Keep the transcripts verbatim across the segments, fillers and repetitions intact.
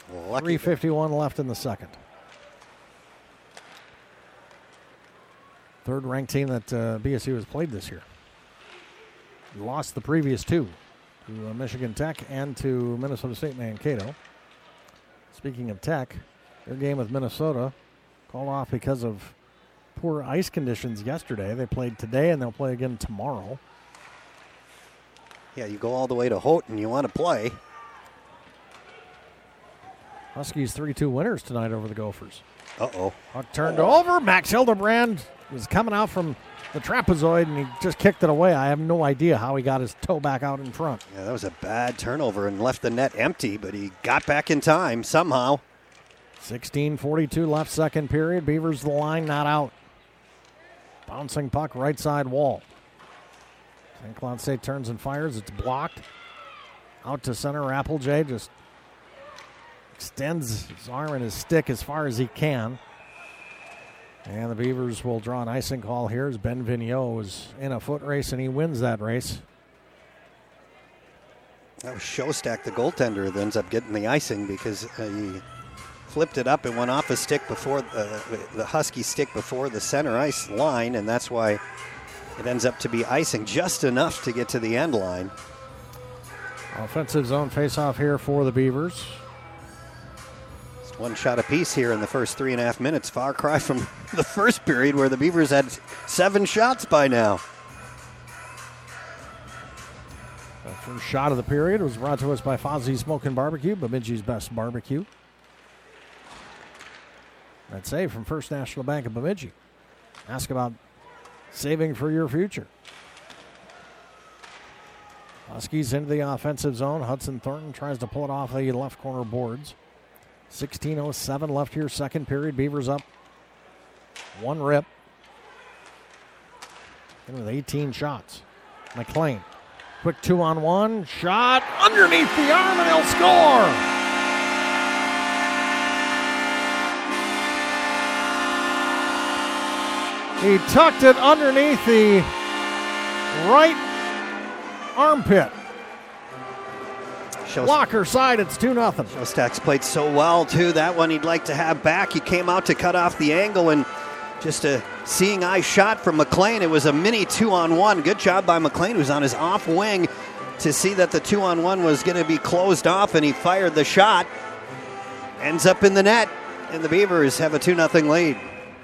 three fifty-one left in the second. Third ranked team that uh, B S U has played this year. Lost the previous two to uh, Michigan Tech and to Minnesota State Mankato. Speaking of Tech, their game with Minnesota called off because of poor ice conditions yesterday. They played today and they'll play again tomorrow. Yeah, you go all the way to Houghton, you want to play. Huskies three two winners tonight over the Gophers. Uh-oh. Puck turned over. Max Hildebrand was coming out from the trapezoid, and he just kicked it away. I have no idea how he got his toe back out in front. Yeah, that was a bad turnover and left the net empty, but he got back in time somehow. sixteen forty-two left second period. Beavers the line, not out. Bouncing puck right side wall. Saint Cloud State turns and fires. It's blocked. Out to center. Applejay just extends his arm and his stick as far as he can. And the Beavers will draw an icing call here as Ben Vigneault is in a foot race, and he wins that race. That was Shostak, the goaltender, that ends up getting the icing because uh, he flipped it up and went off his stick before uh, the Husky stick before the center ice line, and that's why it ends up to be icing just enough to get to the end line. Offensive zone faceoff here for the Beavers. Just one shot apiece here in the first three and a half minutes. Far cry from the first period where the Beavers had seven shots by now. The first shot of the period was brought to us by Fozzie's Smokin' Barbecue, Bemidji's best barbecue. That save from First National Bank of Bemidji. Ask about saving for your future. Huskies into the offensive zone. Hudson Thornton tries to pull it off the left corner boards. sixteen oh seven left here, second period. Beavers up one rip. And with eighteen shots. McLean. Quick two on one. Shot underneath the arm and he'll score. He tucked it underneath the right armpit. Shows- Blocker side, it's two nothing. Shostak's played so well, too. That one he'd like to have back. He came out to cut off the angle, and just a seeing eye shot from McLean. It was a mini two-on-one. Good job by McLean, who's on his off wing, to see that the two-on-one was going to be closed off, and he fired the shot. Ends up in the net, and the Beavers have a two nothing lead.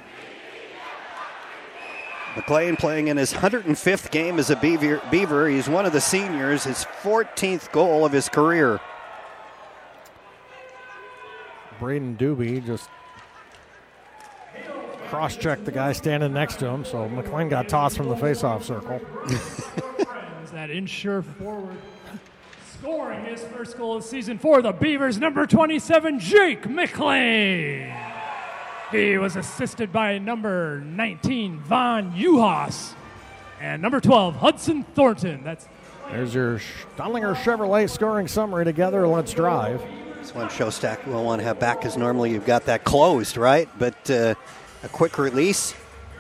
McLean playing in his one hundred fifth game as a Beaver. Beaver. He's one of the seniors, his fourteenth goal of his career. Braden Doobie just cross-checked the guy standing next to him, so McLean got tossed from the face-off circle. That insure forward scoring his first goal of the season for the Beavers, number twenty-seven, Jake McLean. He was assisted by number nineteen, Von Uhas, and number twelve, Hudson Thornton. That's There's your Stollinger Chevrolet scoring summary together. Let's drive. This one Shostak will want to have back because normally you've got that closed, right? But uh, a quick release.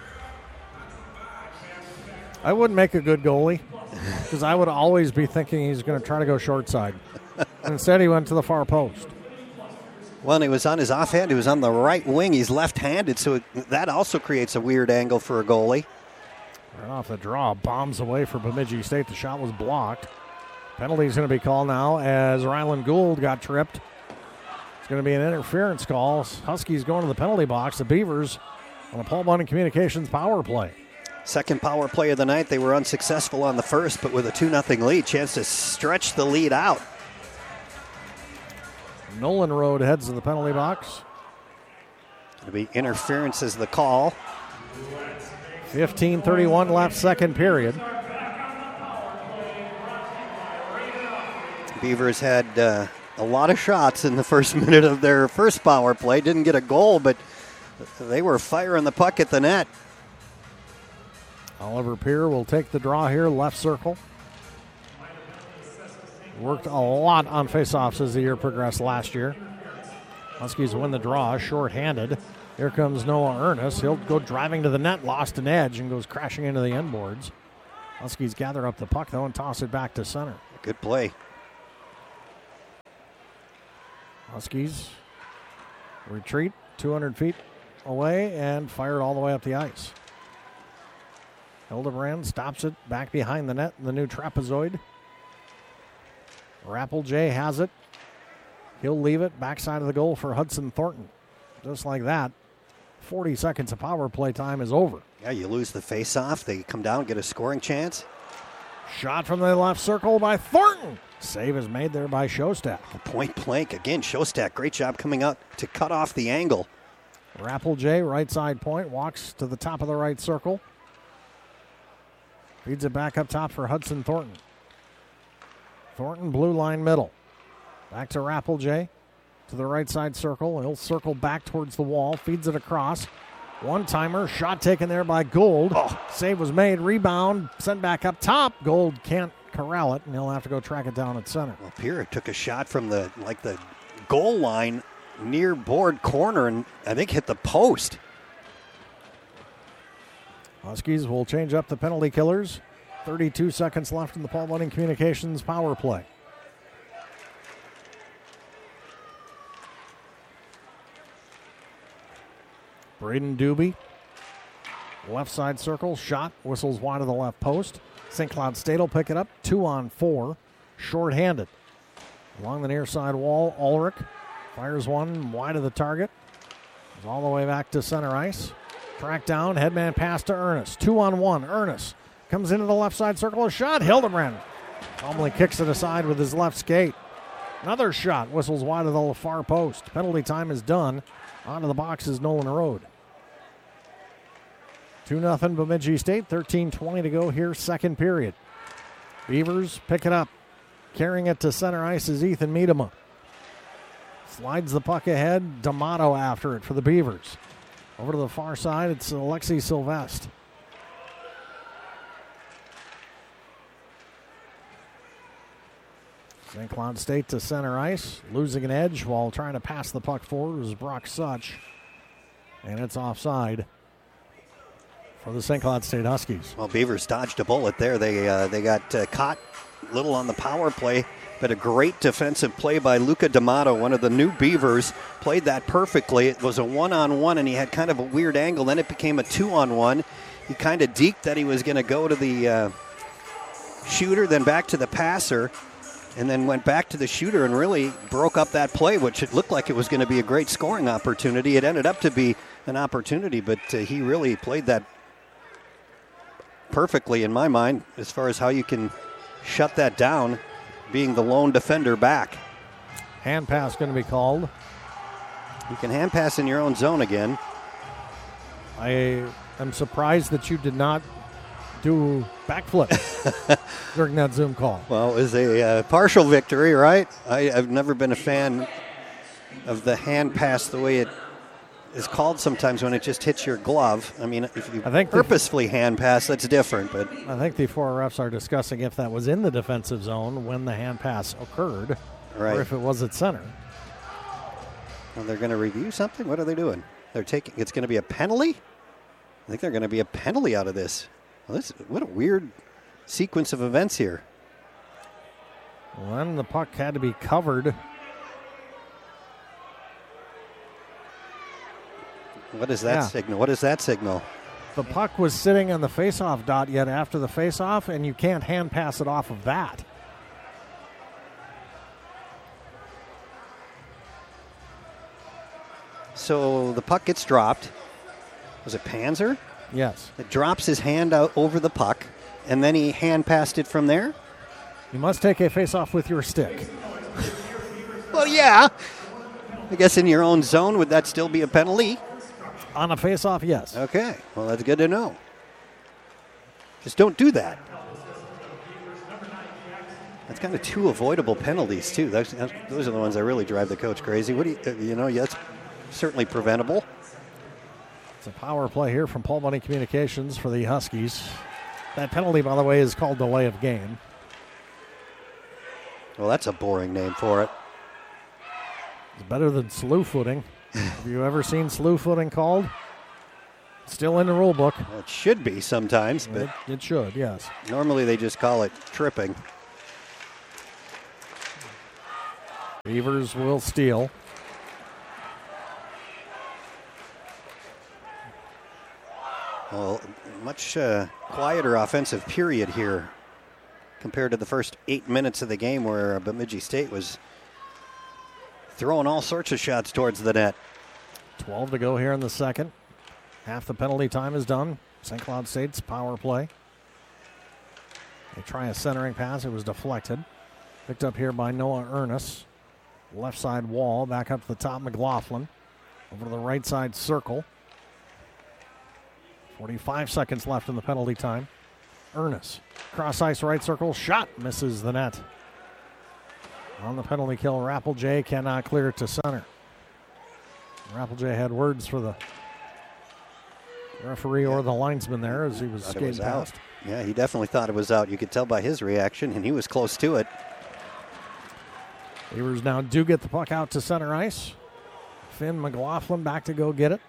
I wouldn't make a good goalie because I would always be thinking he's going to try to go short side. Instead, he went to the far post. Well, and he was on his offhand. He was on the right wing. He's left-handed, so it, that also creates a weird angle for a goalie. Right off the draw, bombs away for Bemidji State. The shot was blocked. Penalty's going to be called now as Ryland Gould got tripped. It's going to be an interference call. Huskies going to the penalty box. The Beavers on the Paul Bunyan Communications power play. Second power play of the night. They were unsuccessful on the first, but with a two nothing lead, chance to stretch the lead out. Nolan Road heads to the penalty box. It'll be interference as the call. fifteen thirty-one left, second period. Beavers had uh, a lot of shots in the first minute of their first power play. Didn't get a goal, but they were firing the puck at the net. Oliver Peer will take the draw here, left circle. Worked a lot on faceoffs as the year progressed last year. Huskies win the draw, short-handed. Here comes Noah Ernest. He'll go driving to the net, lost an edge, and goes crashing into the end boards. Huskies gather up the puck, though, and toss it back to center. Good play. Huskies retreat two hundred feet away and fire it all the way up the ice. Hildebrand stops it back behind the net in the new trapezoid. Rappelj has it. He'll leave it backside of the goal for Hudson Thornton. Just like that, forty seconds of power play time is over. Yeah, you lose the face-off. They come down, get a scoring chance. Shot from the left circle by Thornton. Save is made there by Shostak. Point blank. Again, Shostak, great job coming out to cut off the angle. Rappelj, right side point, walks to the top of the right circle. Feeds it back up top for Hudson Thornton. Thornton, blue line middle. Back to Rappelj to the right side circle. He'll circle back towards the wall, feeds it across. One-timer, shot taken there by Gold. Oh. Save was made, rebound, sent back up top. Gold can't corral it, and he'll have to go track it down at center. Well, Pierre took a shot from the like the goal line near board corner and I think hit the post. Huskies will change up the penalty killers. thirty-two seconds left in the Paul Bunning Communications power play. Braden Doobie, left side circle, shot, whistles wide of the left post. Saint Cloud State will pick it up, two on four, short-handed. Along the near side wall, Ulrich fires one wide of the target. Goes all the way back to center ice. Track down, headman pass to Ernest. Two on one, Ernest comes into the left side circle, a shot, Hildebrand calmly kicks it aside with his left skate. Another shot, whistles wide of the far post. Penalty time is done. Onto the box is Nolan Road. two nothing Bemidji State, thirteen twenty to go here, second period. Beavers pick it up. Carrying it to center ice is Ethan Miedema. Slides the puck ahead, D'Amato after it for the Beavers. Over to the far side, it's Alexi Sylvestre. Saint Cloud State to center ice, losing an edge while trying to pass the puck forward is Brock Such. And it's offside for the Saint Cloud State Huskies. Well, Beavers dodged a bullet there. They uh, they got uh, caught a little on the power play, but a great defensive play by Luca D'Amato, one of the new Beavers, played that perfectly. It was a one-on-one, and he had kind of a weird angle. Then it became a two-on-one. He kind of deked that he was going to go to the uh, shooter, then back to the passer, and then went back to the shooter and really broke up that play, which it looked like it was going to be a great scoring opportunity. It ended up to be an opportunity, but uh, he really played that perfectly in my mind as far as how you can shut that down, being the lone defender back. Hand pass going to be called. You can hand pass in your own zone again. I am surprised that you did not do backflip during that Zoom call. Well, it was a uh, partial victory, right? I, I've never been a fan of the hand pass the way it is called sometimes when it just hits your glove. I mean, if you I think purposefully the, hand pass, that's different. But I think the four refs are discussing if that was in the defensive zone when the hand pass occurred, right, or if it was at center. Well, they're going to review something? What are they doing? They're taking. It's going to be a penalty? I think they're going to be a penalty out of this. Well, this what a weird sequence of events here. When the puck had to be covered. What is that yeah. signal? What is that signal? The puck was sitting on the face-off dot yet after the face-off, and you can't hand pass it off of that. So the puck gets dropped. Was it Panzer? Yes. It drops his hand out over the puck, and then he hand passed it from there? You must take a face-off with your stick. Well, yeah. I guess in your own zone, would that still be a penalty? On a face-off, yes. Okay. Well, that's good to know. Just don't do that. That's kind of two avoidable penalties, too. Those, those are the ones that really drive the coach crazy. What do you, you know, yeah, that's certainly preventable. It's a power play here from Paul Bunning Communications for the Huskies. That penalty, by the way, is called delay of game. Well, that's a boring name for it. It's better than slew footing. Have you ever seen slew footing called? Still in the rule book. Well, it should be sometimes, but it, it should, yes. Normally they just call it tripping. Beavers will steal. Well, much uh, quieter offensive period here compared to the first eight minutes of the game where Bemidji State was throwing all sorts of shots towards the net. twelve to go here in the second. Half the penalty time is done. Saint Cloud State's power play. They try a centering pass. It was deflected. Picked up here by Noah Ernest. Left side wall. Back up to the top. McLaughlin. Over to the right side circle. forty-five seconds left in the penalty time. Ernest. Cross ice right circle. Shot. Misses the net. On the penalty kill, Rappelj cannot clear it to center. Rappelj had words for the referee or the linesman there as he was Thought it skating was past. out. Yeah, he definitely thought it was out. You could tell by his reaction, and he was close to it. Beavers now do get the puck out to center ice. Finn McLaughlin back to go get it.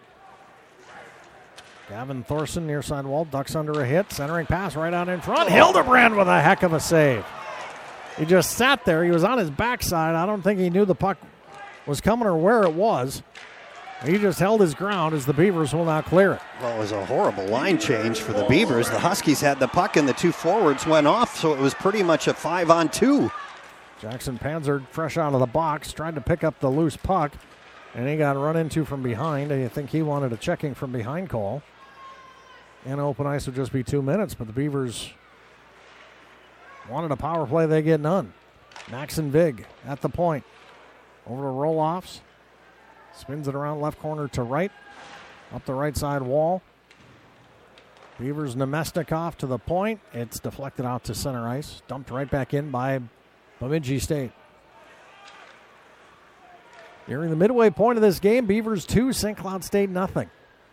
Gavin Thorson near side wall, ducks under a hit. Centering pass right out in front. Hildebrand with a heck of a save. He just sat there. He was on his backside. I don't think he knew the puck was coming or where it was. He just held his ground as the Beavers will now clear it. Well, it was a horrible line change for the Beavers. The Huskies had the puck and the two forwards went off, so it was pretty much a five on two. Jackson Panzer, fresh out of the box, tried to pick up the loose puck, and he got run into from behind. I think he wanted a checking from behind call. And open ice would just be two minutes, but the Beavers wanted a power play. They get none. Maxon Vig at the point. Over to roll-offs. Spins it around left corner to right. Up the right side wall. Beavers Nemesnikov to the point. It's deflected out to center ice. Dumped right back in by Bemidji State. During the midway point of this game, Beavers two, Saint Cloud State nothing.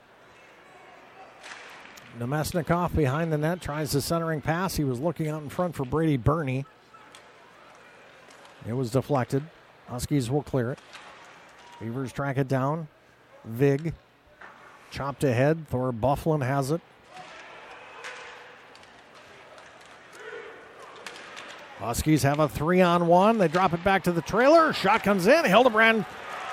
Nemesnikov behind the net tries the centering pass. He was looking out in front for Brady Burney. It was deflected. Huskies will clear it. Beavers track it down. Vig chopped ahead. Thor Bufflin has it. Huskies have a three on one. They drop it back to the trailer. Shot comes in. Hildebrand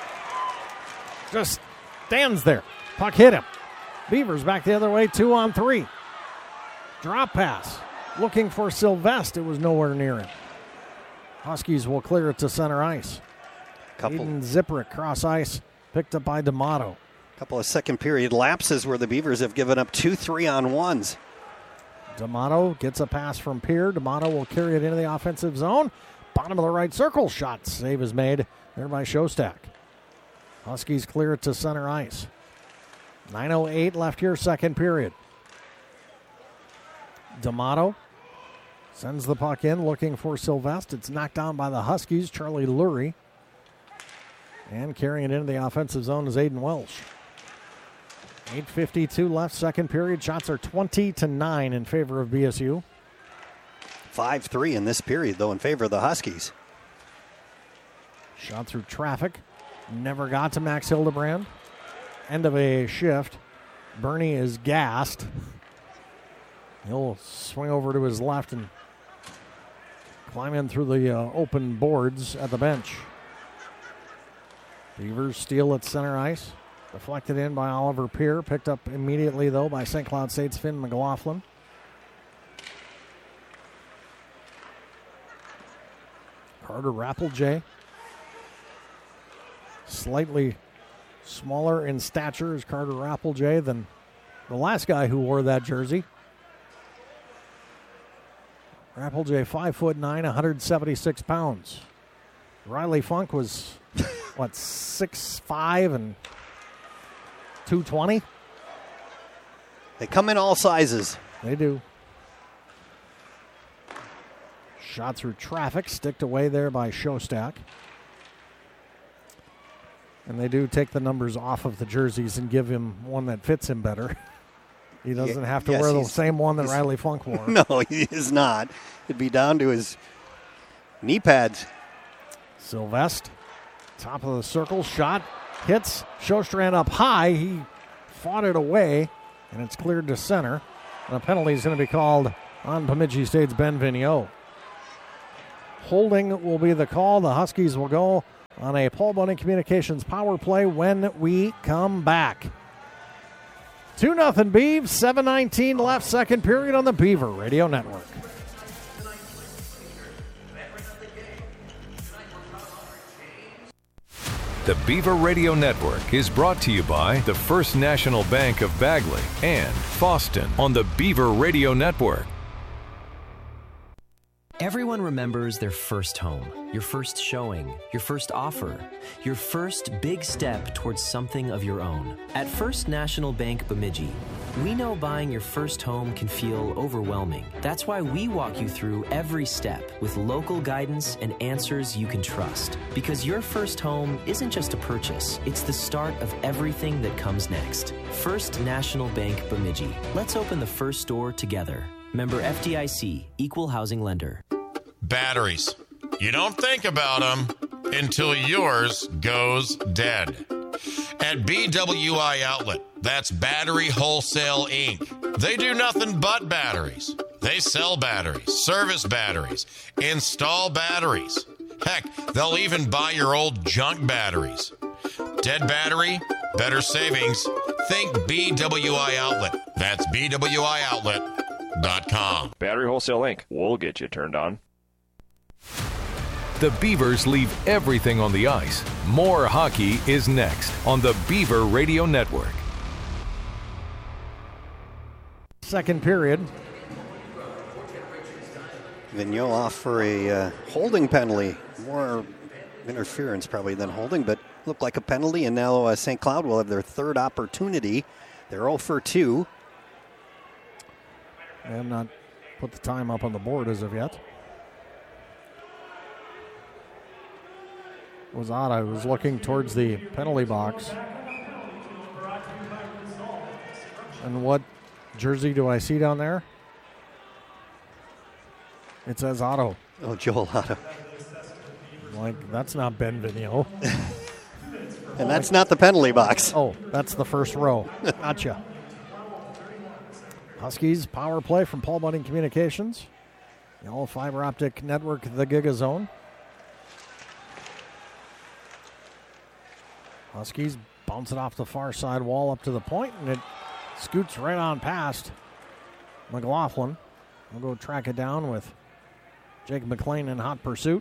just stands there. Puck hit him. Beavers back the other way, two on three. Drop pass. Looking for Sylvester. It was nowhere near him. Huskies will clear it to center ice. Couple. Aiden Ziprick, cross ice, picked up by D'Amato. Couple of second period lapses where the Beavers have given up two three on ones. D'Amato gets a pass from Pierre. D'Amato will carry it into the offensive zone. Bottom of the right circle. Shot save is made there by Shostak. Huskies clear it to center ice. nine oh eight left here, second period. D'Amato sends the puck in, looking for Sylvester. It's knocked down by the Huskies, Charlie Lurie. And carrying it into the offensive zone is Aiden Welsh. eight fifty-two left, second period. Shots are twenty to nine in favor of B S U. five three in this period, though, in favor of the Huskies. Shot through traffic. Never got to Max Hildebrand. End of a shift. Burney is gassed. He'll swing over to his left and climb in through the uh, open boards at the bench. Beavers steal at center ice. Deflected in by Oliver Pierre. Picked up immediately, though, by Saint Cloud State's Finn McLaughlin. Carter Rappelj. Slightly smaller in stature is Carter Rappelj than the last guy who wore that jersey. Rappelj, five foot nine, one hundred seventy-six pounds. Riley Funk was, what, six five and two twenty? They come in all sizes. They do. Shot through traffic, sticked away there by Shostak. And they do take the numbers off of the jerseys and give him one that fits him better. He doesn't have to yes, wear the same one that Riley Funk wore. No, he is not. It'd be down to his knee pads. Sylvester, top of the circle, shot, hits Sjostrand up high. He fought it away, and it's cleared to center. And a penalty is going to be called on Bemidji State's Ben Vigneault. Holding will be the call. The Huskies will go on a Paul Bunning Communications power play when we come back. two nothing Beavs, seven nineteen left, second period on the Beaver Radio Network. The Beaver Radio Network is brought to you by the First National Bank of Bagley and Foston on the Beaver Radio Network. Everyone remembers their first home, your first showing, your first offer, your first big step towards something of your own. At First National Bank Bemidji, we know buying your first home can feel overwhelming. That's why we walk you through every step with local guidance and answers you can trust. Because your first home isn't just a purchase, it's the start of everything that comes next. First National Bank Bemidji. Let's open the first door together. Member F D I C, Equal Housing Lender. Batteries. You don't think about them until yours goes dead. At B W I Outlet, that's Battery Wholesale Incorporated. They do nothing but batteries. They sell batteries, service batteries, install batteries. Heck, they'll even buy your old junk batteries. Dead battery, better savings. Think B W I Outlet. That's B W I outlet dot com. Battery Wholesale Incorporated. We'll get you turned on. The Beavers leave everything on the ice. More hockey is next on the Beaver Radio Network. Second period. Vigneault off for a uh, holding penalty. More interference probably than holding, but looked like a penalty. And now uh, Saint Cloud will have their third opportunity. They're oh for two. I have not put the time up on the board as of yet. Wazada was looking towards the penalty box. And what jersey do I see down there? It says Otto. Oh, Joel Otto. Like, that's not Ben Vigneault. And that's not the penalty box. Oh, that's the first row. Gotcha. Huskies power play from Paul Bunning Communications. The all fiber optic network, the Giga Zone. Huskies bounce it off the far side wall up to the point, and it scoots right on past McLaughlin. We'll go track it down with Jake McLean in hot pursuit.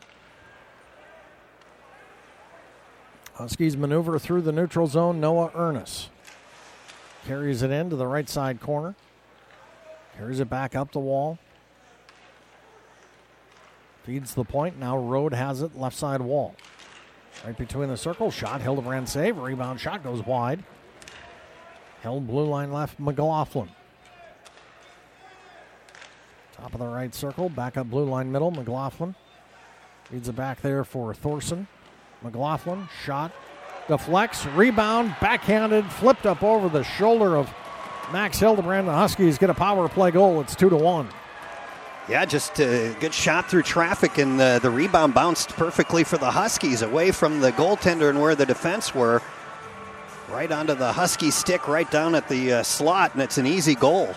Huskies maneuver through the neutral zone. Noah Ernest carries it into the right side corner. Carries it back up the wall. Feeds the point. Now Rode has it left side wall. Right between the circle. Shot. Hildebrand save. Rebound shot goes wide. Held blue line left. McLaughlin. Top of the right circle. Back up blue line middle. McLaughlin. Feeds it back there for Thorson. McLaughlin. Shot. Deflects. Rebound. Backhanded. Flipped up over the shoulder of Max Hildebrand. The Huskies get a power play goal. It's two to one. Yeah, just a good shot through traffic, and the, the rebound bounced perfectly for the Huskies, away from the goaltender and where the defense were. Right onto the Husky stick, right down at the uh, slot, and it's an easy goal.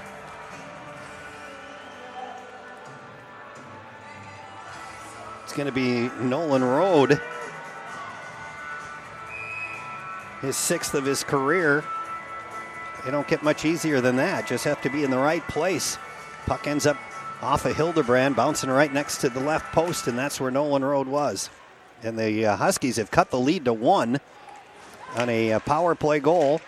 It's going to be Nolan Rode. His sixth of his career. They don't get much easier than that. Just have to be in the right place. Puck ends up off of Hildebrand, bouncing right next to the left post, and that's where Nolan Rode was. And the uh, Huskies have cut the lead to one on a uh, power play goal.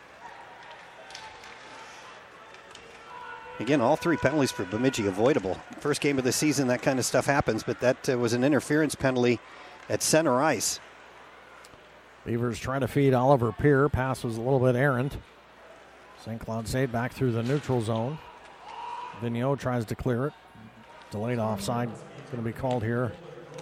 Again, all three penalties for Bemidji avoidable. First game of the season, that kind of stuff happens, but that uh, was an interference penalty at center ice. Beavers try to feed Oliver Peer. Pass was a little bit errant. Saint Cloud saved back through the neutral zone. Vigneault tries to clear it. Delayed offside. Going to be called here.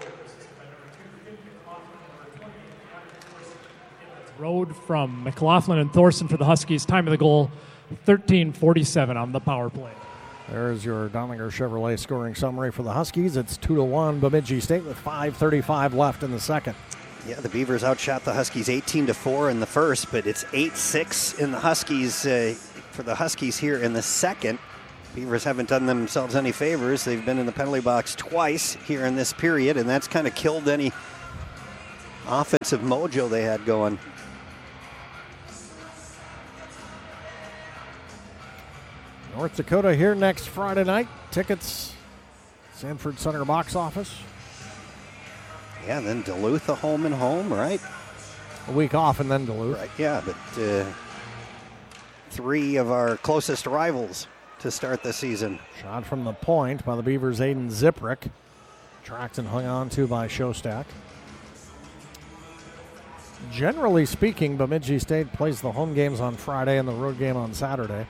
Road from McLaughlin and Thorson for the Huskies. Time of the goal, thirteen forty-seven on the power play. There's your Doniger Chevrolet scoring summary for the Huskies. It's two to one Bemidji State with five thirty-five left in the second. Yeah, the Beavers outshot the Huskies eighteen to four in the first, but it's eight six in the Huskies uh, for the Huskies here in the second. Beavers haven't done themselves any favors. They've been in the penalty box twice here in this period, and that's kind of killed any offensive mojo they had going. North Dakota here next Friday night. Tickets, Sanford Center box office. Yeah, then Duluth a home and home, right? A week off and then Duluth. Right, yeah, but uh, three of our closest rivals to start the season. Shot from the point by the Beavers' Aiden Ziprick. Tracked and hung on to by Shostak. Generally speaking, Bemidji State plays the home games on Friday and the road game on Saturday.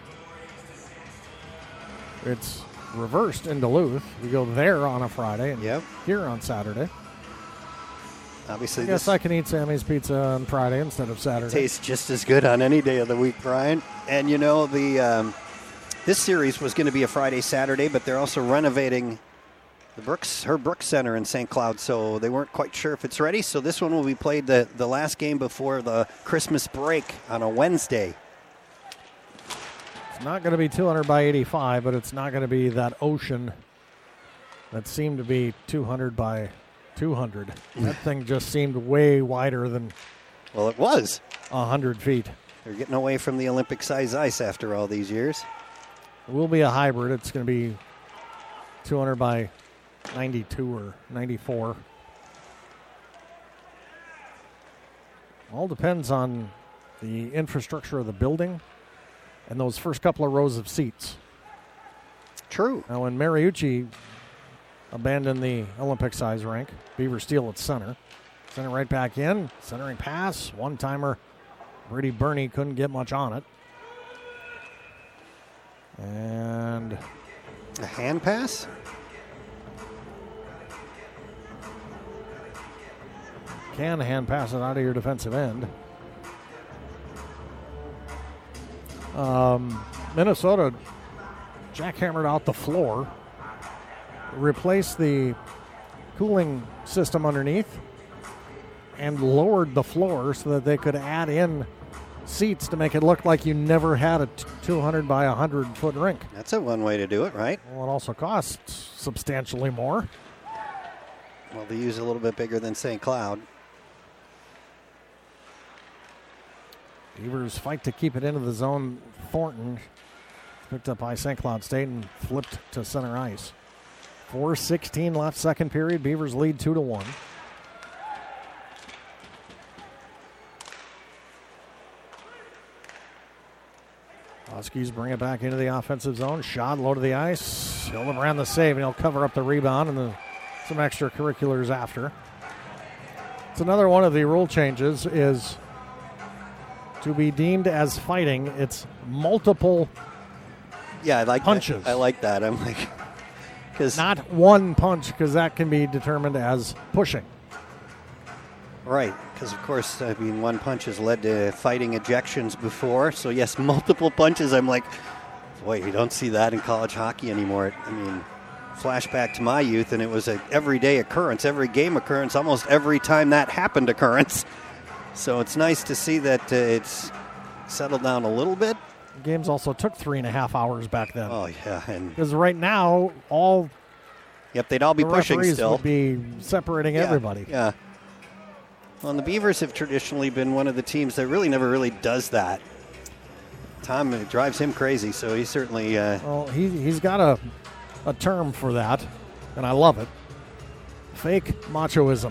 It's reversed in Duluth. We go there on a Friday and yep. here on Saturday. Obviously, I guess I can eat Sammy's Pizza on Friday instead of Saturday. Tastes just as good on any day of the week, Brian. And you know, the um, this series was going to be a Friday, Saturday, but they're also renovating the Brooks, Herb Brooks Center in Saint Cloud, so they weren't quite sure if it's ready. So this one will be played the, the last game before the Christmas break on a Wednesday. It's not going to be two hundred by eighty-five, but it's not going to be that ocean that seemed to be two hundred by two hundred. That thing just seemed way wider than well, it was one hundred feet. They're getting away from the Olympic size ice after all these years. It will be a hybrid. It's going to be two hundred by ninety-two or ninety-four. All depends on the infrastructure of the building and those first couple of rows of seats. True. Now, when Mariucci abandoned the Olympic size rink, Beaver Steel at center. Center right back in. Centering pass. One-timer. Brady Burney couldn't get much on it. And a hand pass? Can hand pass it out of your defensive end. Um, Minnesota jackhammered out the floor, replaced the cooling system underneath, and lowered the floor so that they could add in seats to make it look like you never had a two hundred by one hundred foot rink. That's a one way to do it, right? Well, it also costs substantially more. Well, they use a little bit bigger than Saint Cloud. Beavers fight to keep it into the zone. Thornton picked up by Saint Cloud State and flipped to center ice. four sixteen left, second period. Beavers lead two to one. Huskies bring it back into the offensive zone. Shot low to the ice. Hildebrand the save, and he'll cover up the rebound and the, some extracurriculars after. It's another one of the rule changes is to be deemed as fighting. It's multiple yeah, I like punches. That. I like that. I'm like, because not one punch, because that can be determined as pushing. Right, because of course, I mean, one punch has led to fighting ejections before. So yes, multiple punches. I'm like, boy, you don't see that in college hockey anymore. I mean, flashback to my youth, and it was an everyday occurrence, every game occurrence, almost every time that happened occurrence. So it's nice to see that uh, it's settled down a little bit. The games also took three and a half hours back then. Oh yeah, and because right now all yep, they'd all be the pushing referees still. Would be separating yeah, everybody. Yeah. Well, and the Beavers have traditionally been one of the teams that really never really does that. Tom, it drives him crazy, so he certainly. Uh, well, he he's got a a term for that, and I love it. Fake machoism.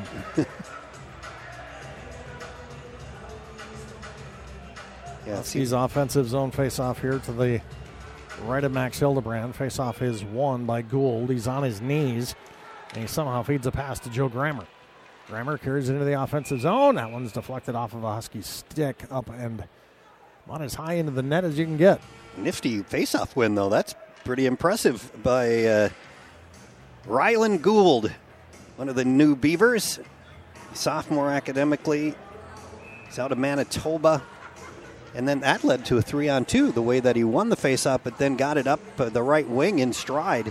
Yeah, He's offensive zone face-off here to the right of Max Hildebrand. Face-off is won by Gould. He's on his knees, and he somehow feeds a pass to Joe Grammer. Grammer carries it into the offensive zone. That one's deflected off of a Husky stick up and about as high into the net as you can get. Nifty face-off win, though. That's pretty impressive by uh, Rylan Gould, one of the new Beavers. Sophomore academically. He's out of Manitoba. And then that led to a three-on-two, the way that he won the face-off, but then got it up uh, the right wing in stride.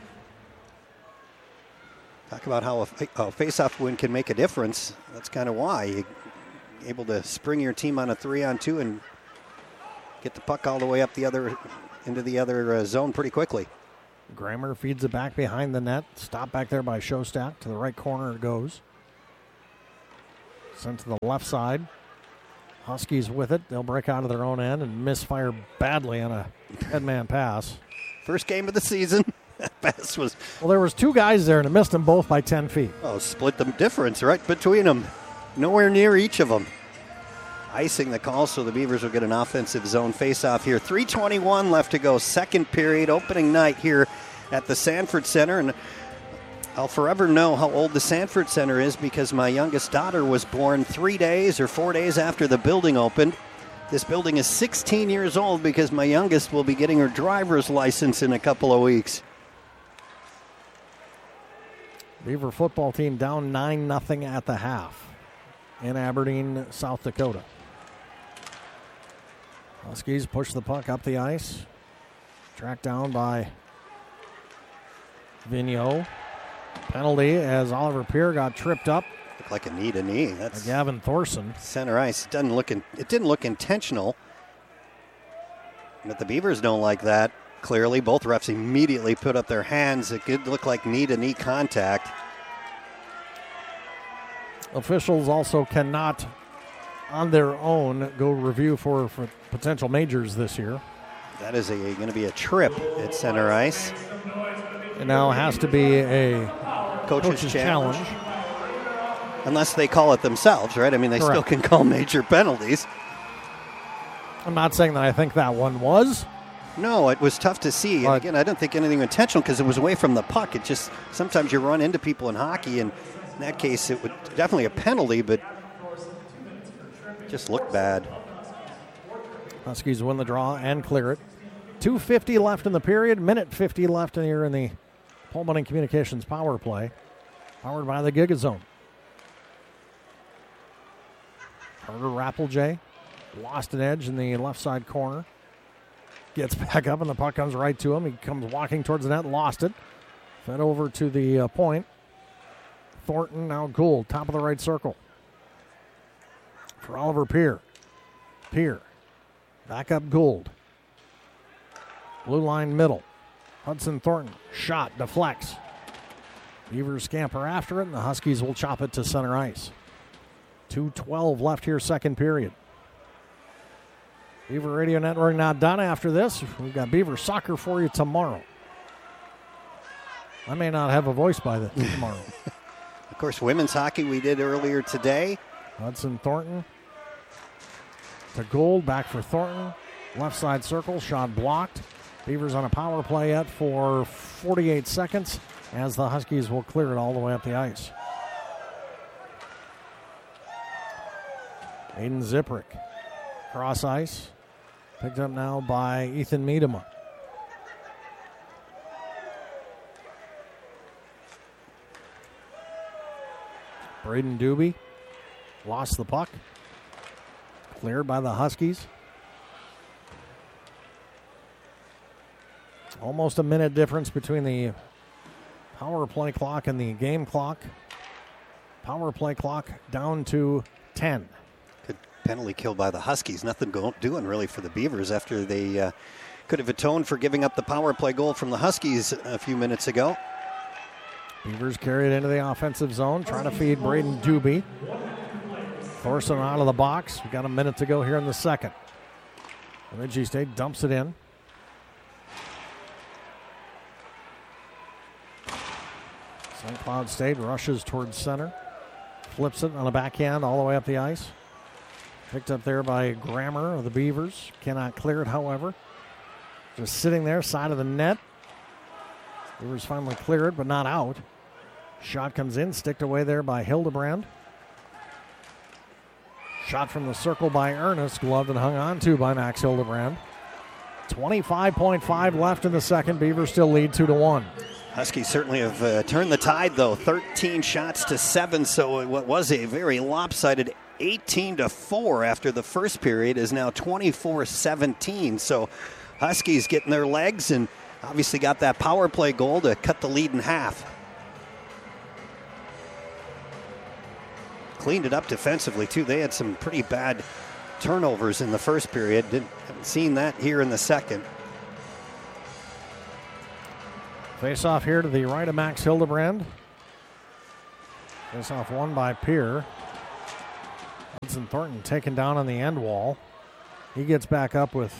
Talk about how a, a face-off win can make a difference. That's kind of why. You're able to spring your team on a three-on-two and get the puck all the way up the other into the other uh, zone pretty quickly. Grammer feeds it back behind the net. Stop back there by Shostak. To the right corner it goes. Sent to the left side. Huskies with it. They'll break out of their own end and misfire badly on a headman pass. First game of the season. That pass was... Well, there was two guys there, and it missed them both by ten feet. Oh, split the difference right between them. Nowhere near each of them. Icing the call, so the Beavers will get an offensive zone face-off here. three twenty-one left to go, second period, opening night here at the Sanford Center. And I'll forever know how old the Sanford Center is because my youngest daughter was born three days or four days after the building opened. This building is sixteen years old because my youngest will be getting her driver's license in a couple of weeks. Beaver football team down nine nothing at the half in Aberdeen, South Dakota. Huskies push the puck up the ice. Tracked down by Vigneault. Penalty as Oliver Peer got tripped up. Looked like a knee to knee. That's Gavin Thorson. Center ice. It doesn't look in, it didn't look intentional. But the Beavers don't like that. Clearly, both refs immediately put up their hands. It could look like knee-to-knee contact. Officials also cannot, on their own, go review for, for potential majors this year. That is going to be a trip at center ice. It now has to be a coach's, coach's challenge. challenge. Unless they call it themselves, right? I mean, they Correct. still can call major penalties. I'm not saying that I think that one was. No, it was tough to see. And But- again, I don't think anything intentional because it was away from the puck. It just, sometimes you run into people in hockey, and in that case, it would definitely a penalty, but just looked bad. Huskies win the draw and clear it. two fifty left in the period, minute fifty left in here in the Pullman and Communications power play, powered by the Giga Zone. Carter Rappeljay lost an edge in the left side corner. Gets back up and the puck comes right to him. He comes walking towards the net, lost it. Fed over to the uh, point. Thornton, now Gould, top of the right circle. For Oliver Peer. Peer. Back up Gould. Blue line middle. Hudson Thornton. Shot. Deflects. Beavers scamper after it, and the Huskies will chop it to center ice. two twelve left here, second period. Beaver Radio Network not done after this. We've got Beaver Soccer for you tomorrow. I may not have a voice by the tomorrow. Of course, women's hockey we did earlier today. Hudson Thornton to Gould, back for Thornton. Left side circle, shot blocked. Beavers on a power play yet for forty-eight seconds as the Huskies will clear it all the way up the ice. Aiden Ziprick, cross ice. Picked up now by Ethan Miedema. Braden Doobie lost the puck. Cleared by the Huskies. Almost a minute difference between the power play clock and the game clock. Power play clock down to ten. Good penalty kill by the Huskies. Nothing go- doing really for the Beavers after they uh, could have atoned for giving up the power play goal from the Huskies a few minutes ago. Beavers carry it into the offensive zone, trying to feed Braden Doobie. Thorson out of the box. We've got a minute to go here in the second. Bemidji State dumps it in. Saint Cloud State rushes towards center. Flips it on a backhand all the way up the ice. Picked up there by Grammer of the Beavers. Cannot clear it, however. Just sitting there, side of the net. Beavers finally clear it, but not out. Shot comes in, sticked away there by Hildebrand. Shot from the circle by Ernest, gloved and hung on to by Max Hildebrand. twenty-five point five left in the second. Beavers still lead two to one. Huskies certainly have uh, turned the tide, though. thirteen shots to seven, so what was a very lopsided eighteen to four after the first period is now twenty-four seventeen. So Huskies getting their legs and obviously got that power play goal to cut the lead in half. Cleaned it up defensively, too. They had some pretty bad turnovers in the first period. Didn't haven't seen that here in the second. Face off here to the right of Max Hildebrand. Face off won by Peer. Hudson Thornton taken down on the end wall. He gets back up with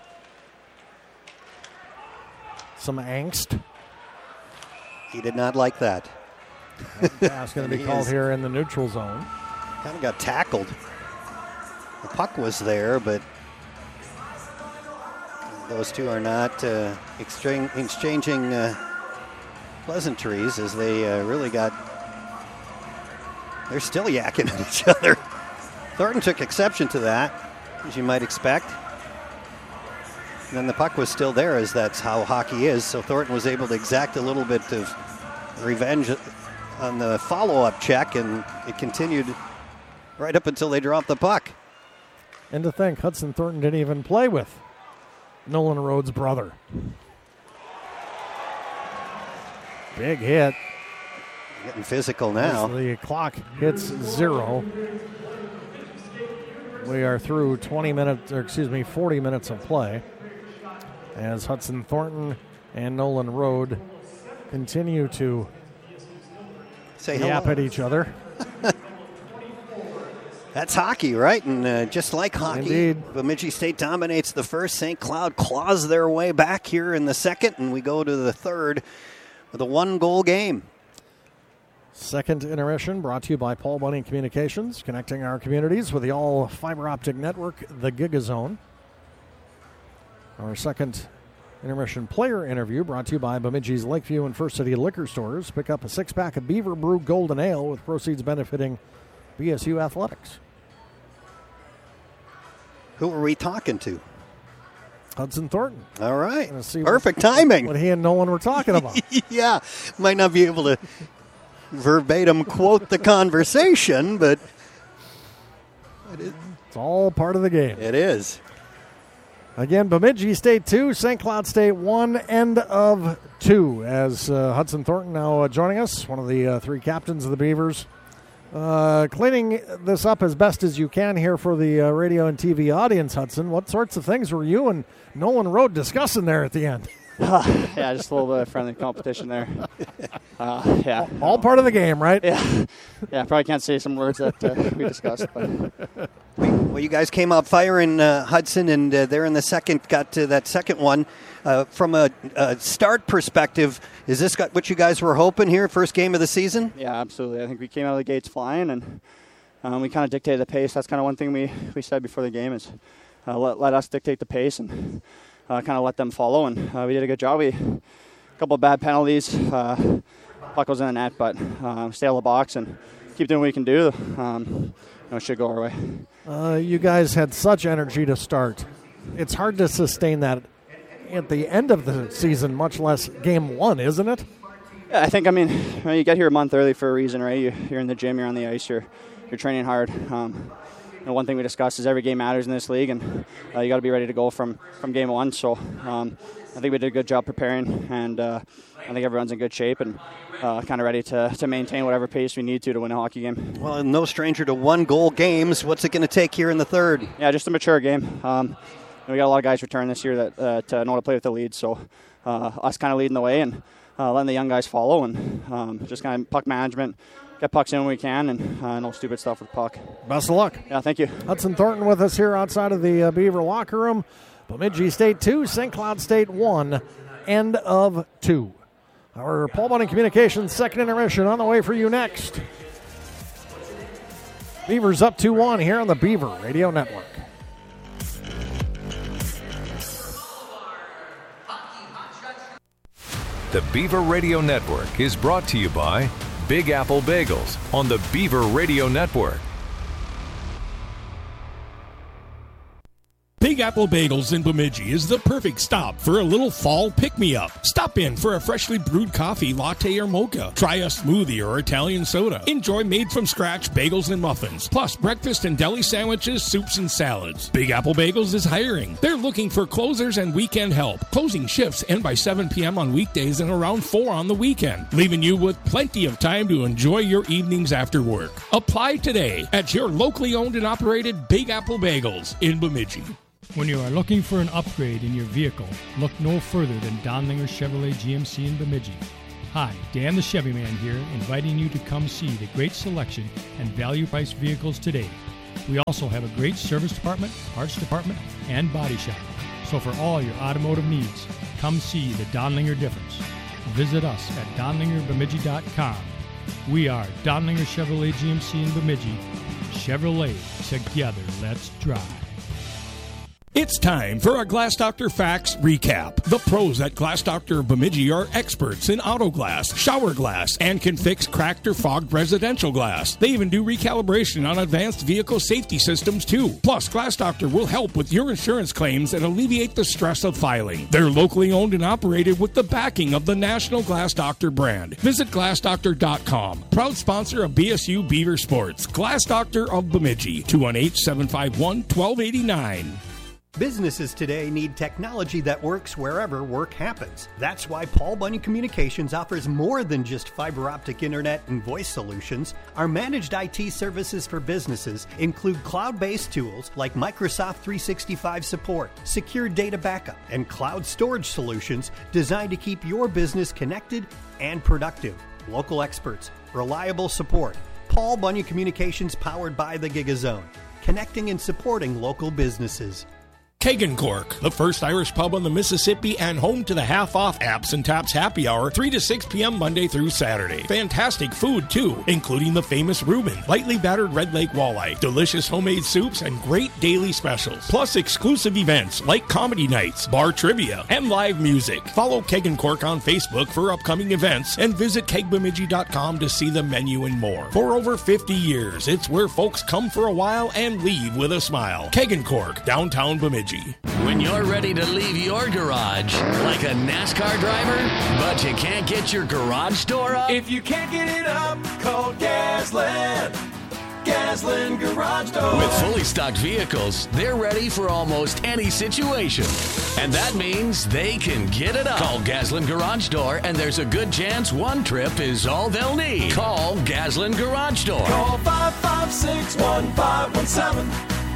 some angst. He did not like that. Pass going to be called here in the neutral zone. Kind of got tackled. The puck was there, but those two are not uh, exchange, exchanging uh, pleasantries as they uh, really got, they're still yakking at each other. Thornton took exception to that, as you might expect. And then the puck was still there, as that's how hockey is. So Thornton was able to exact a little bit of revenge on the follow-up check, and it continued right up until they dropped the puck. And to think, Hudson Thornton didn't even play with Nolan Rhodes' brother. Big hit. Getting physical now. As the clock hits zero. We are through twenty minutes, or excuse me, forty minutes of play, as Hudson Thornton and Nolan Rhodes continue to Say yap hello. at each other. That's hockey, right? And uh, just like hockey, Indeed. Bemidji State dominates the first. Saint Cloud claws their way back here in the second, and we go to the third with a one-goal game. Second intermission brought to you by Paul Bunning Communications, connecting our communities with the all fiber optic network, the GigaZone. Our second intermission player interview brought to you by Bemidji's Lakeview and First City liquor stores. Pick up a six-pack of Beaver Brew Golden Ale with proceeds benefiting B S U Athletics. Who are we talking to? Hudson Thornton. All right. Gonna see Perfect what, timing. What he and Nolan were talking about. Yeah. Might not be able to verbatim quote the conversation, but it is. It's all part of the game. It is. Again, Bemidji State two, Saint Cloud State one, end of two. As uh, Hudson Thornton now uh, joining us, one of the uh, three captains of the Beavers. Uh, cleaning this up as best as you can here for the uh, radio and T V audience, Hudson. What sorts of things were you and Nolan Rhodes discussing there at the end? Yeah, just a little bit of friendly competition there. Uh, yeah. All part of the game, right? Yeah. Yeah, probably can't say some words that uh, we discussed. But. Well, you guys came out firing, uh, Hudson, and uh, there in the second, got to that second one. Uh, from a, a start perspective, is this got what you guys were hoping here, first game of the season? Yeah, absolutely. I think we came out of the gates flying, and um, we kind of dictated the pace. That's kind of one thing we, we said before the game is uh, let, let us dictate the pace and uh, kind of let them follow, and uh, we did a good job. We a couple of bad penalties. Uh, puck was in the net, but uh, stay out of the box and keep doing what we can do. Um, you know, it should go our way. Uh, you guys had such energy to start. It's hard to sustain that at the end of the season, much less game one, isn't it? Yeah, I think, I mean, you get here a month early for a reason, right? You, you're in the gym, you're on the ice, you're you're training hard. Um, you know, one thing we discussed is every game matters in this league, and uh, you got to be ready to go from, from game one. So um, I think we did a good job preparing, and uh, I think everyone's in good shape and uh, kind of ready to, to maintain whatever pace we need to to win a hockey game. Well, no stranger to one-goal games. What's it going to take here in the third? Yeah, just a mature game. Um, we got a lot of guys return this year that uh, to know how to play with the lead, so uh, us kind of leading the way and uh, letting the young guys follow, and um, just kind of puck management, get pucks in when we can, and uh, no stupid stuff with puck. Best of luck. Yeah, thank you. Hudson Thornton with us here outside of the uh, Beaver locker room. Bemidji State two, Saint Cloud State one, end of two. Our Paul Bunning Communications second intermission on the way for you next. Beavers up two one here on the Beaver Radio Network. The Beaver Radio Network is brought to you by Big Apple Bagels on the Beaver Radio Network. Big Apple Bagels in Bemidji is the perfect stop for a little fall pick-me-up. Stop in for a freshly brewed coffee, latte, or mocha. Try a smoothie or Italian soda. Enjoy made-from-scratch bagels and muffins, plus breakfast and deli sandwiches, soups, and salads. Big Apple Bagels is hiring. They're looking for closers and weekend help. Closing shifts end by seven p.m. on weekdays and around four on the weekend, leaving you with plenty of time to enjoy your evenings after work. Apply today at your locally owned and operated Big Apple Bagels in Bemidji. When you are looking for an upgrade in your vehicle, look no further than Donlinger Chevrolet G M C in Bemidji. Hi, Dan the Chevy Man here, inviting you to come see the great selection and value-priced vehicles today. We also have a great service department, parts department, and body shop. So for all your automotive needs, come see the Donlinger difference. Visit us at donlinger bemidji dot com. We are Donlinger Chevrolet G M C in Bemidji. Chevrolet, together, let's drive. It's time for a Glass Doctor Facts Recap. The pros at Glass Doctor Bemidji are experts in auto glass, shower glass, and can fix cracked or fogged residential glass. They even do recalibration on advanced vehicle safety systems, too. Plus, Glass Doctor will help with your insurance claims and alleviate the stress of filing. They're locally owned and operated with the backing of the National Glass Doctor brand. Visit glass doctor dot com. Proud sponsor of B S U Beaver Sports. Glass Doctor of Bemidji. two one eight, seven five one, one two eight nine. Businesses today need technology that works wherever work happens. That's why Paul Bunyan Communications offers more than just fiber optic internet and voice solutions. Our managed I T services for businesses include cloud-based tools like Microsoft three sixty-five support, secure data backup, and cloud storage solutions designed to keep your business connected and productive. Local experts, reliable support. Paul Bunyan Communications, powered by the GigaZone, connecting and supporting local businesses. Kagan Cork, the first Irish pub on the Mississippi and home to the half-off Apps and Taps happy hour, three to six p.m. Monday through Saturday. Fantastic food, too, including the famous Reuben, lightly battered Red Lake walleye, delicious homemade soups, and great daily specials. Plus exclusive events like comedy nights, bar trivia, and live music. Follow Kagan Cork on Facebook for upcoming events and visit keg bemidji dot com to see the menu and more. For over fifty years, it's where folks come for a while and leave with a smile. Kagan Cork, downtown Bemidji. When you're ready to leave your garage like a NASCAR driver, but you can't get your garage door up? If you can't get it up, call Gasland. Gasland Garage Door. With fully stocked vehicles, they're ready for almost any situation. And that means they can get it up. Call Gasland Garage Door, and there's a good chance one trip is all they'll need. Call Gasland Garage Door. Call five five six, one five one seven.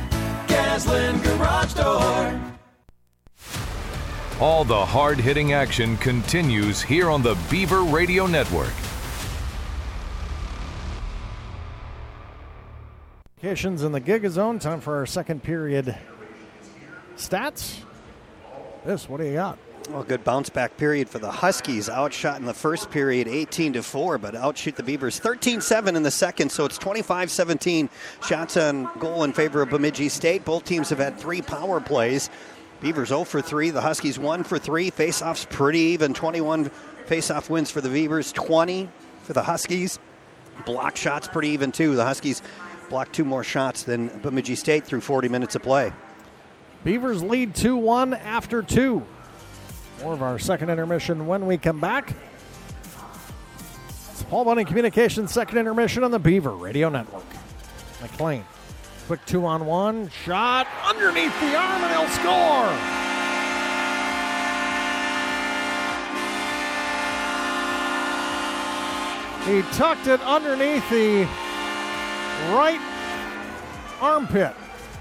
Gasland Garage Door. All the hard-hitting action continues here on the Beaver Radio Network. Communications in the GigaZone. Time for our second period stats. This, what do you got? Well, good bounce back period for the Huskies. Outshot in the first period eighteen to four, but outshoot the Beavers thirteen seven in the second, so it's twenty-five seventeen shots on goal in favor of Bemidji State. Both teams have had three power plays. Beavers zero for three, the Huskies one for three. Face-offs pretty even, twenty-one face-off wins for the Beavers, twenty for the Huskies. Block shots pretty even too. The Huskies blocked two more shots than Bemidji State through forty minutes of play. Beavers lead two one after two. More of our second intermission when we come back. It's Paul Bunyan Communications second intermission on the Beaver Radio Network. McLean, quick two-on-one, shot underneath the arm, and he'll score. He tucked it underneath the right armpit.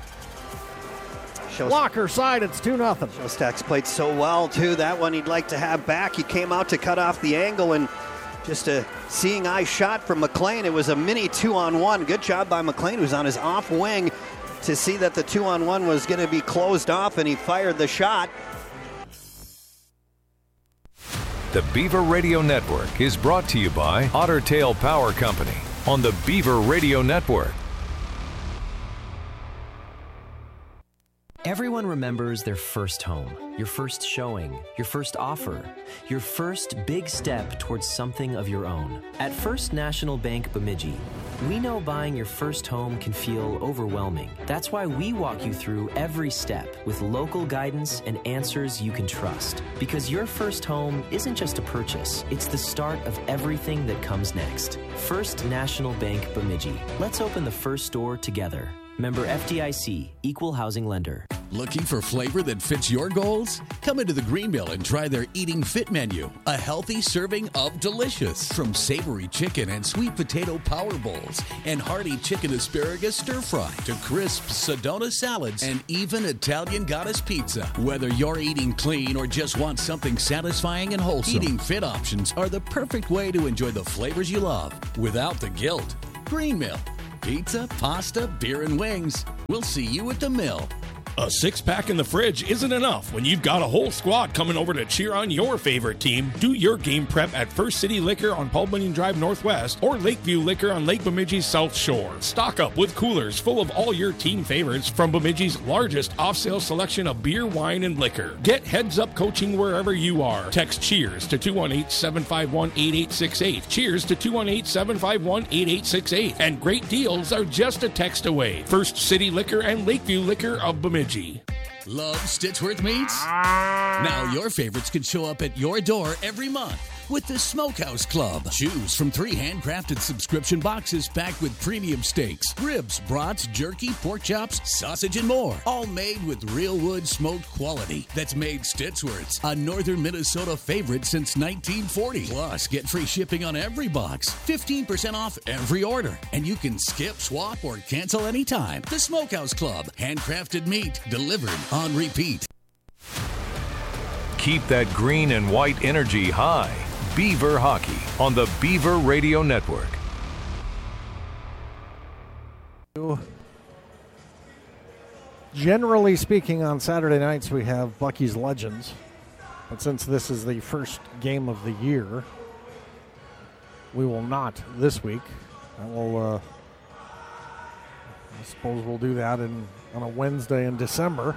Blocker side, it's two nothing. Showstacks played so well, too. That one he'd like to have back. He came out to cut off the angle, and just a seeing eye shot from McLean. It was a mini two-on-one. Good job by McLean, who's on his off wing, to see that the two-on-one was going to be closed off, and he fired the shot. The Beaver Radio Network is brought to you by Otter Tail Power Company on the Beaver Radio Network. Everyone remembers their first home, your first showing, your first offer, your first big step towards something of your own. At First National Bank Bemidji, we know buying your first home can feel overwhelming. That's why we walk you through every step with local guidance and answers you can trust. Because your first home isn't just a purchase, it's the start of everything that comes next. First National Bank Bemidji. Let's open the first door together. Member F D I C, Equal Housing Lender. Looking for flavor that fits your goals? Come into the Green Mill and try their Eating Fit menu. A healthy serving of delicious. From savory chicken and sweet potato power bowls and hearty chicken asparagus stir fry to crisp Sedona salads and even Italian goddess pizza. Whether you're eating clean or just want something satisfying and wholesome, Eating Fit options are the perfect way to enjoy the flavors you love without the guilt. Green Mill. pizza, pasta, beer, and wings. We'll see you at the Mill. A six-pack in the fridge isn't enough when you've got a whole squad coming over to cheer on your favorite team. Do your game prep at First City Liquor on Paul Bunyan Drive Northwest or Lakeview Liquor on Lake Bemidji's South Shore. Stock up with coolers full of all your team favorites from Bemidji's largest off-sale selection of beer, wine, and liquor. Get heads-up coaching wherever you are. Text CHEERS to two one eight, seven five one, eight eight six eight. Cheers to two one eight, seven five one, eight eight six eight. And great deals are just a text away. First City Liquor and Lakeview Liquor of Bemidji. Love Stitchworth Meats? Now your favorites can show up at your door every month with the Smokehouse Club. Choose from three handcrafted subscription boxes packed with premium steaks, ribs, brats, jerky, pork chops, sausage, and more. All made with real wood smoked quality that's made Stitchworth's a northern Minnesota favorite since nineteen forty. Plus, get free shipping on every box, fifteen percent off every order, and you can skip, swap, or cancel anytime. The Smokehouse Club. Handcrafted meat delivered on repeat. Keep that green and white energy high. Beaver Hockey on the Beaver Radio Network. Generally speaking, on Saturday nights we have Bucky's Legends. But since this is the first game of the year, we will not this week. I will, uh, I suppose we'll do that in, on a Wednesday in December.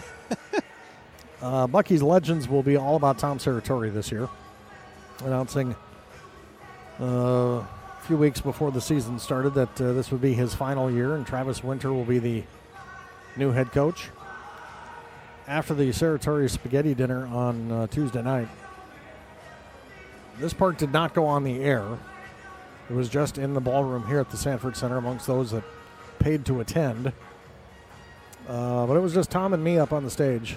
uh, Bucky's Legends will be all about Tom Serratori this year. Announcing uh, a few weeks before the season started that uh, this would be his final year, and Travis Winter will be the new head coach. After the Serratori Spaghetti Dinner on uh, Tuesday night, this part did not go on the air. It was just in the ballroom here at the Sanford Center amongst those that paid to attend. Uh, but it was just Tom and me up on the stage.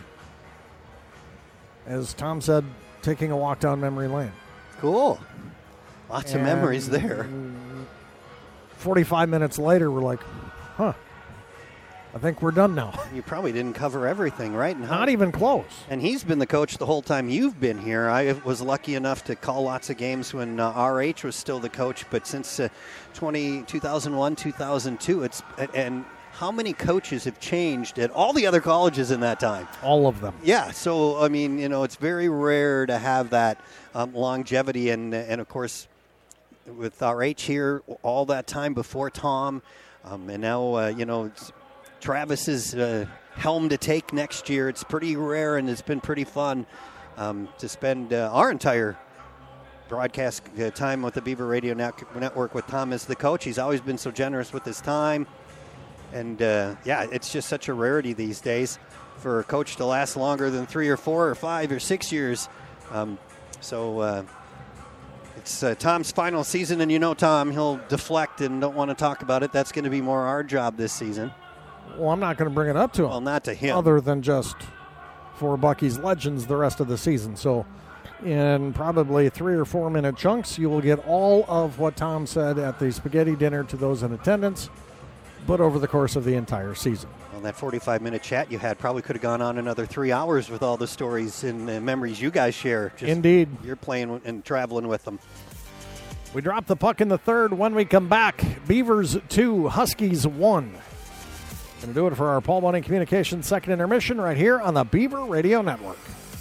As Tom said, taking a walk down memory lane. Cool. Lots and of memories there. forty-five minutes later, we're like, huh, I think we're done now. You probably didn't cover everything, right? And Not how, even close. And he's been the coach the whole time you've been here. I was lucky enough to call lots of games when uh, R H was still the coach, but since uh, twenty, two thousand one, two thousand two, it's and how many coaches have changed at all the other colleges in that time? All of them. Yeah, so, I mean, you know, it's very rare to have that um, longevity. And, and, of course, with R H here, all that time before Tom, um, and now, uh, you know, it's Travis's uh, helm to take next year. It's pretty rare, and it's been pretty fun um, to spend uh, our entire broadcast uh, time with the Beaver Radio Net- Network with Tom as the coach. He's always been so generous with his time. And, uh, yeah, it's just such a rarity these days for a coach to last longer than three or four or five or six years. Um, so uh, it's uh, Tom's final season, and you know Tom, he'll deflect and don't want to talk about it. That's going to be more our job this season. Well, I'm not going to bring it up to him. Well, not to him. Other than just for Bucky's Legends the rest of the season. So in probably three or four minute chunks, you will get all of what Tom said at the spaghetti dinner to those in attendance, but over the course of the entire season. Well, that forty-five minute chat you had probably could have gone on another three hours with all the stories and uh, memories you guys share. Just Indeed. You're playing and traveling with them. We drop the puck in the third. When we come back, Beavers two, Huskies one. Going to do it for our Paul Bunyan Communications second intermission right here on the Beaver Radio Network.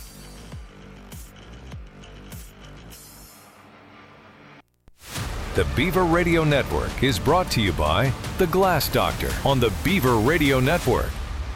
The Beaver Radio Network is brought to you by The Glass Doctor on the Beaver Radio Network.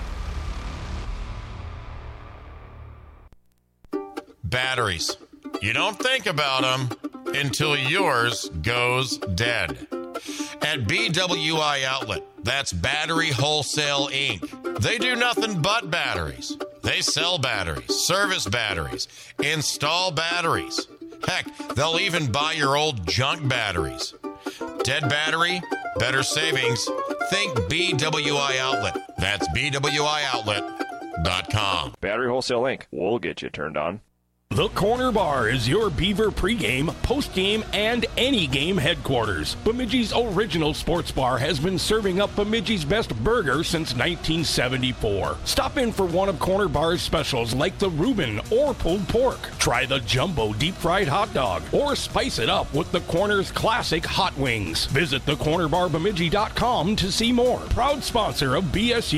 Batteries. You don't think about them until yours goes dead. At B W I Outlet, that's Battery Wholesale Incorporated. They do nothing but batteries. They sell batteries, service batteries, install batteries. Heck, they'll even buy your old junk batteries. Dead battery, better savings. Think B W I Outlet. That's B W I outlet dot com. Battery Wholesale Incorporated. We'll get you turned on. The Corner Bar is your Beaver pregame, postgame, and any game headquarters. Bemidji's original sports bar has been serving up Bemidji's best burger since nineteen seventy-four. Stop in for one of Corner Bar's specials like the Reuben or pulled pork. Try the jumbo deep fried hot dog or spice it up with the Corner's classic hot wings. Visit the corner bar bemidji dot com to see more. Proud sponsor of B S U